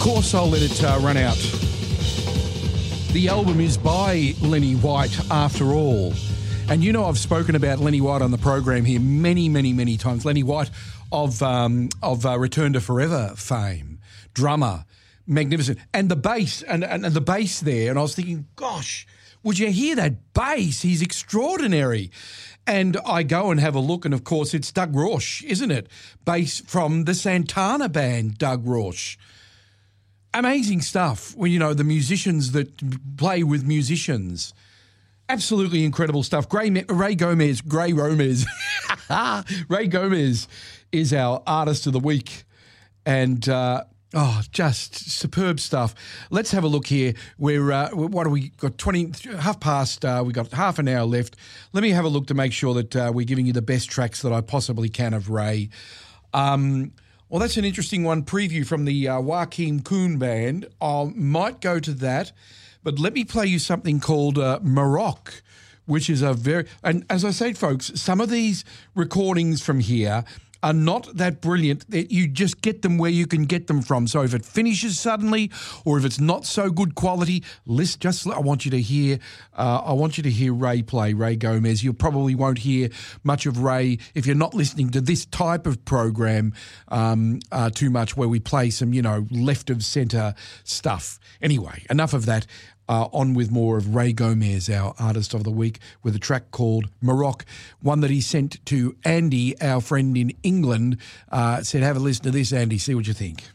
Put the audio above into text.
course, I'll let it run out. The album is by Lenny White, after all. And you know I've spoken about Lenny White on the program here many, many, many times. Lenny White of Return to Forever fame, drummer, magnificent. And the bass, and the bass there, and I was thinking, gosh, would you hear that bass? He's extraordinary. And I go and have a look, and of course it's Doug Rausch, isn't it? Bass from the Santana band, Doug Rausch. Amazing stuff when, you know, the musicians that play with musicians. Absolutely incredible stuff. Ray Gomez is our artist of the week. And, just superb stuff. Let's have a look here. What do we got? 20, half past, we got half an hour left. Let me have a look to make sure that we're giving you the best tracks that I possibly can of Ray. Well, that's an interesting one. Preview from the Joachim Kuhn band. I might go to that, but let me play you something called Maroc, which is and as I say, folks, some of these recordings from here are not that brilliant that you just get them where you can get them from. So if it finishes suddenly, or if it's not so good quality, I want you to hear Ray play, Ray Gomez. You probably won't hear much of Ray if you're not listening to this type of program too much, where we play some, left of centre stuff. Anyway, enough of that. On with more of Ray Gomez, our artist of the week, with a track called Maroc, one that he sent to Andy, our friend in England. Said, have a listen to this, Andy, see what you think.